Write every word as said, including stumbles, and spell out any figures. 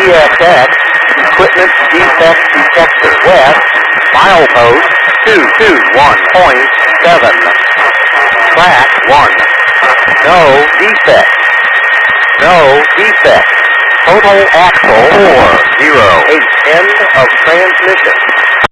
S X, equipment defect detector west, milepost two two one point seven. Track one. No defect. No defect. Total axle four zero eight. End of transmission.